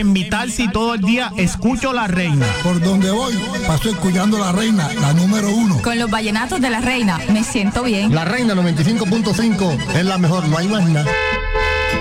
En Vital Si todo el día escucho La Reina. Por donde voy, paso escuchando La Reina, la número 1. Con los vallenatos de La Reina, me siento bien. La Reina 95.5 es la mejor, no hay más nada.